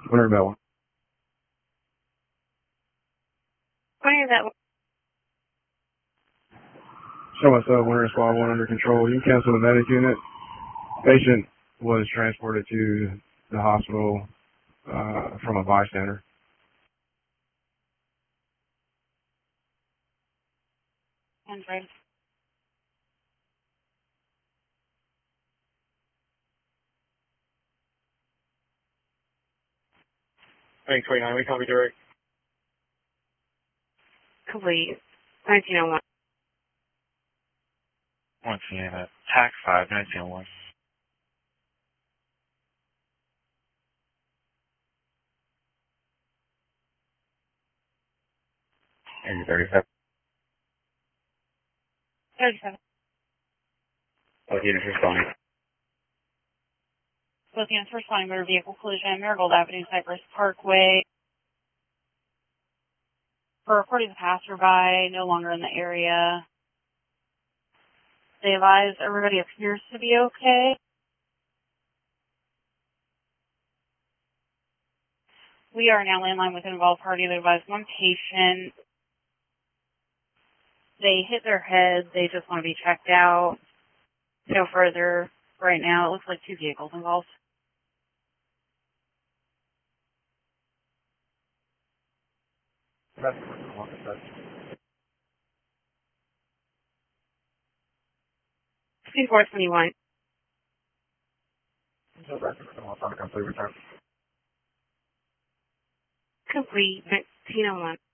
Winter Bell. Winter that. Show us up, Winter Squad 1 under control. You cancel the medic unit. Patient was transported to the hospital from a bystander. Android. Thanks, 29. We copy direct. Complete. 1901. Once again, TAC 5, 1901. And 37. 37. Both units responding. Both units responding motor vehicle collision, Marigold Avenue, Cypress Parkway. For reporting the passerby, no longer in the area. They advise everybody appears to be okay. We are now landline with an involved party. They advise one patient. They hit their head. They just want to be checked out. No further right now. It looks like 2 vehicles involved. That's 2421. no record. I want to complete return. Complete. 1901.